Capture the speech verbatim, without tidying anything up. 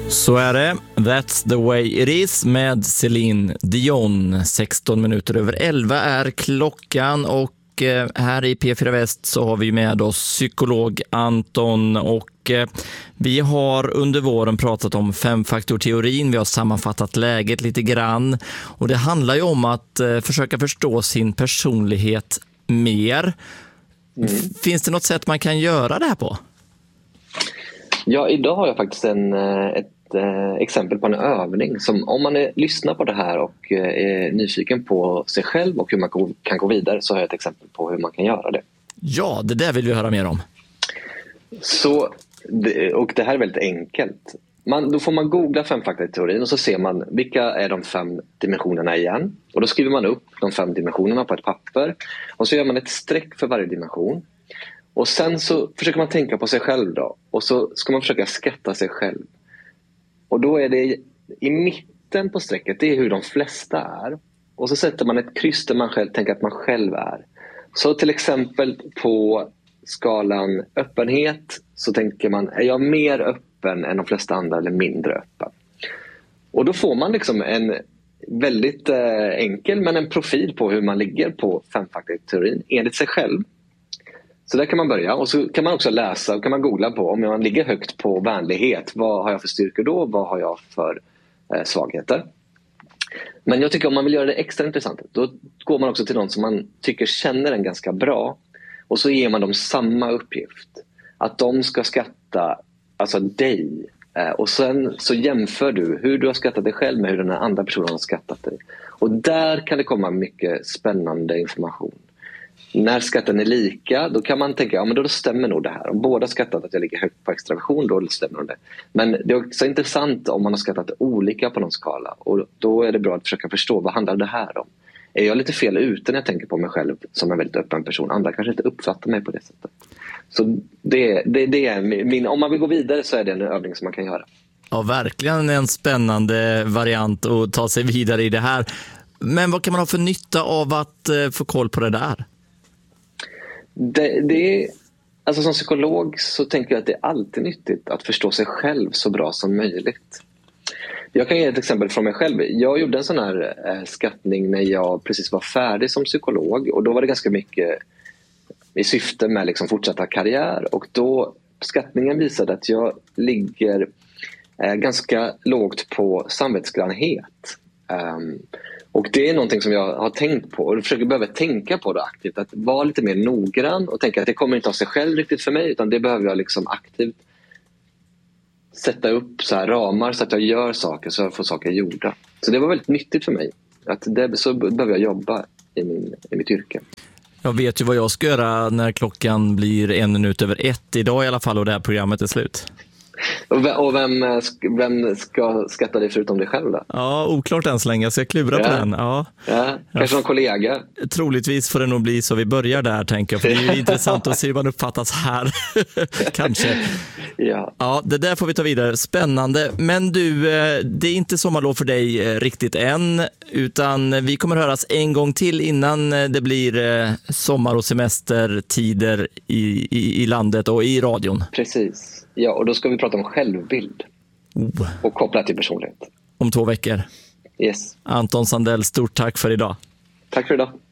Så är det. That's the way it is med Céline Dion. sexton minuter över elva är klockan och här i P fyra Väst så har vi med oss psykolog Anton och vi har under våren pratat om femfaktorteorin. Vi har sammanfattat läget lite grann och det handlar ju om att försöka förstå sin personlighet mer. Mm. Finns det något sätt man kan göra det här på? Ja, idag har jag faktiskt en, ett exempel på en övning som om man är, lyssnar på det här och är nyfiken på sig själv och hur man kan gå vidare, så har jag ett exempel på hur man kan göra det. Ja, det där vill vi höra mer om. Så, och det här är väldigt enkelt. Man, då får man googla femfaktorteorin och så ser man vilka är de fem dimensionerna igen. Och då skriver man upp de fem dimensionerna på ett papper och så gör man ett streck för varje dimension. Och sen så försöker man tänka på sig själv då. Och så ska man försöka skatta sig själv. Och då är det i mitten på strecket, det är hur de flesta är. Och så sätter man ett kryss där man själv tänker att man själv är. Så till exempel på skalan öppenhet så tänker man, är jag mer öppen än de flesta andra eller mindre öppen? Och då får man liksom en väldigt eh, enkel men en profil på hur man ligger på femfaktorteorin enligt sig själv. Så där kan man börja och så kan man också läsa och kan man googla på om man ligger högt på vänlighet. Vad har jag för styrkor då? Vad har jag för eh, svagheter? Men jag tycker om man vill göra det extra intressant, då går man också till någon som man tycker känner en ganska bra. Och så ger man dem samma uppgift. Att de ska skatta alltså dig. Eh, och sen så jämför du hur du har skattat dig själv med hur den här andra personen har skattat dig. Och där kan det komma mycket spännande information. När skatten är lika, då kan man tänka, ja men då stämmer nog det här. Om båda skattat att jag ligger högt på extraversion, då stämmer det. Men det är också intressant om man har skattat olika på någon skala. Och då är det bra att försöka förstå, vad handlar det här om? Är jag lite fel ute när jag tänker på mig själv som en väldigt öppen person? Andra kanske inte uppfattar mig på det sättet. Så det, det, det är min, om man vill gå vidare så är det en övning som man kan göra. Ja, verkligen en spännande variant att ta sig vidare i det här. Men vad kan man ha för nytta av att få koll på det där? Det, det är, alltså som psykolog så tänker jag att det är alltid nyttigt att förstå sig själv så bra som möjligt. Jag kan ge ett exempel från mig själv. Jag gjorde en sån här eh, skattning när jag precis var färdig som psykolog. Och då var det ganska mycket i syfte med liksom fortsatta karriär. Och då skattningen visade att jag ligger eh, ganska lågt på samvetsgrannhet. Um, och det är någonting som jag har tänkt på och försöker behöva tänka på det aktivt. Att vara lite mer noggrann och tänka att det kommer inte av sig själv riktigt för mig, utan det behöver jag liksom aktivt sätta upp så här ramar så att jag gör saker så jag får saker gjorda. Så det var väldigt nyttigt för mig. Att det, så behöver jag jobba i, min, i mitt yrke. Jag vet ju vad jag ska göra när klockan blir en minut över ett idag i alla fall och det här programmet är slut. Och vem, vem ska skatta dig förutom dig själv då? Ja, oklart än så länge. Så jag klurar ja. på den. Ja. Ja, kanske någon kollega? Troligtvis får det nog bli så vi börjar där, tänker jag. För det är ju intressant att se hur man uppfattas här. Kanske. Ja. Ja, det där får vi ta vidare. Spännande. Men du, det är inte sommarlov för dig riktigt än. Utan vi kommer höras en gång till innan det blir sommar- och semestertider i, i, i landet och i radion. Precis. Ja, och då ska vi prata om självbild. Oh. Och koppla till personlighet. Om två veckor. Yes. Anton Sandell, stort tack för idag. Tack för idag.